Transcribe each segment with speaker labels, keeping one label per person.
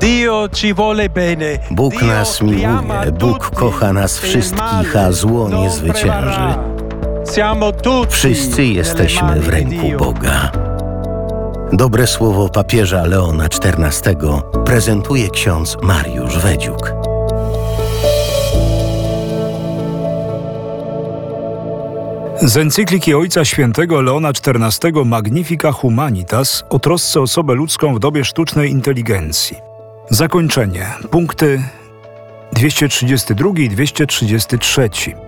Speaker 1: Bóg nas miłuje, Bóg kocha nas wszystkich, a zło nie zwycięży. Wszyscy jesteśmy w ręku Boga. Dobre słowo papieża Leona XIV prezentuje ksiądz Mariusz Wedziuk.
Speaker 2: Z encykliki Ojca Świętego Leona XIV Magnifica Humanitas o trosce o osobę ludzką w dobie sztucznej inteligencji. Zakończenie. Punkty 232 i 233.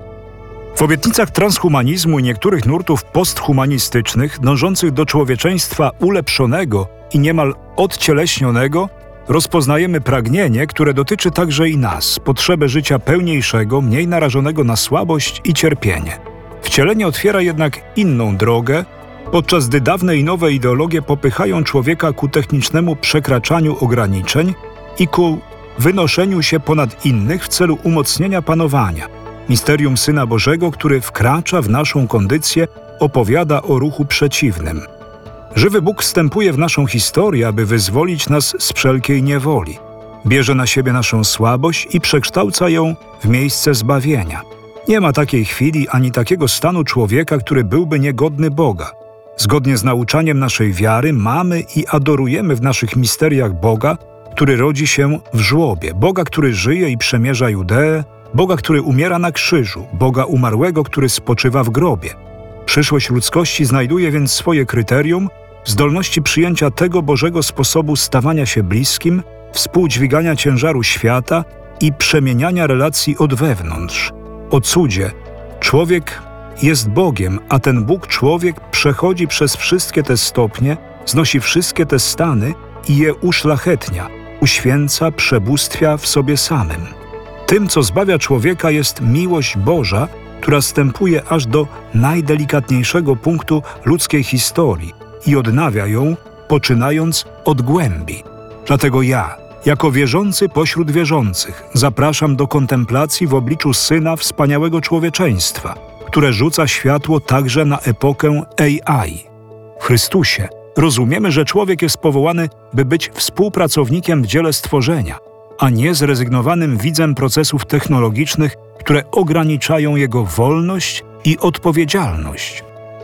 Speaker 2: W obietnicach transhumanizmu i niektórych nurtów posthumanistycznych dążących do człowieczeństwa ulepszonego i niemal odcieleśnionego rozpoznajemy pragnienie, które dotyczy także i nas, potrzebę życia pełniejszego, mniej narażonego na słabość i cierpienie. Wcielenie otwiera jednak inną drogę, podczas gdy dawne i nowe ideologie popychają człowieka ku technicznemu przekraczaniu ograniczeń i ku wynoszeniu się ponad innych w celu umocnienia panowania. Misterium Syna Bożego, który wkracza w naszą kondycję, opowiada o ruchu przeciwnym. Żywy Bóg wstępuje w naszą historię, aby wyzwolić nas z wszelkiej niewoli. Bierze na siebie naszą słabość i przekształca ją w miejsce zbawienia. Nie ma takiej chwili ani takiego stanu człowieka, który byłby niegodny Boga. Zgodnie z nauczaniem naszej wiary mamy i adorujemy w naszych misteriach Boga, który rodzi się w żłobie, Boga, który żyje i przemierza Judeę, Boga, który umiera na krzyżu, Boga umarłego, który spoczywa w grobie. Przyszłość ludzkości znajduje więc swoje kryterium w zdolności przyjęcia tego Bożego sposobu stawania się bliskim, współdźwigania ciężaru świata i przemieniania relacji od wewnątrz. O cudzie, człowiek jest Bogiem, a ten Bóg człowiek przechodzi przez wszystkie te stopnie, znosi wszystkie te stany i je uszlachetnia, uświęca, przebóstwia w sobie samym. Tym, co zbawia człowieka, jest miłość Boża, która stępuje aż do najdelikatniejszego punktu ludzkiej historii i odnawia ją, poczynając od głębi. Dlatego ja, jako wierzący pośród wierzących, zapraszam do kontemplacji w obliczu Syna wspaniałego człowieczeństwa, które rzuca światło także na epokę AI. W Chrystusie rozumiemy, że człowiek jest powołany, by być współpracownikiem w dziele stworzenia, a nie zrezygnowanym widzem procesów technologicznych, które ograniczają jego wolność i odpowiedzialność.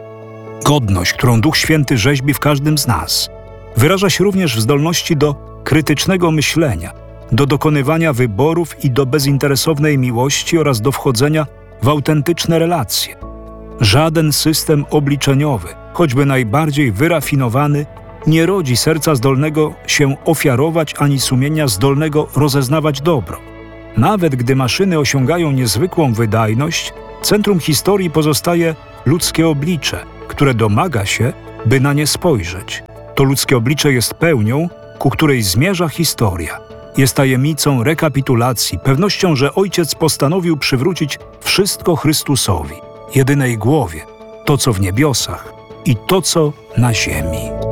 Speaker 2: Godność, którą Duch Święty rzeźbi w każdym z nas, wyraża się również w zdolności do krytycznego myślenia, do dokonywania wyborów i do bezinteresownej miłości oraz do wchodzenia w autentyczne relacje. Żaden system obliczeniowy, choćby najbardziej wyrafinowany, nie rodzi serca zdolnego się ofiarować ani sumienia zdolnego rozeznawać dobro. Nawet gdy maszyny osiągają niezwykłą wydajność, centrum historii pozostaje ludzkie oblicze, które domaga się, by na nie spojrzeć. To ludzkie oblicze jest pełnią, ku której zmierza historia. Jest tajemnicą rekapitulacji, pewnością, że Ojciec postanowił przywrócić wszystko Chrystusowi, jedynej głowie, to co w niebiosach i to co na ziemi.